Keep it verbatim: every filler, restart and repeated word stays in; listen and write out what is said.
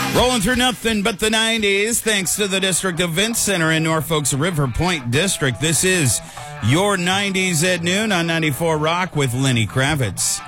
Rolling through nothing but the nineties, thanks to the District Event Center in Norfolk's River Point District. This is your nineties at noon on ninety-four Rock with Lenny Kravitz.